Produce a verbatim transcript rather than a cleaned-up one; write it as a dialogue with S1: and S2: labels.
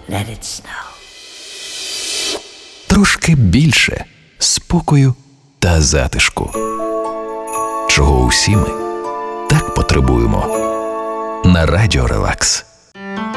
S1: Let it snow.
S2: Трошки більше спокою та затишку, чого усі ми так потребуємо. На Радіо Релакс.